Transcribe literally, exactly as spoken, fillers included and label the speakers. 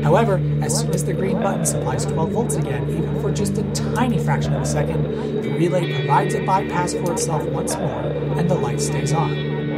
Speaker 1: However, as soon as the green button supplies twelve volts again, even for just a tiny fraction of a second, the relay provides a bypass for itself once more, and the light stays on.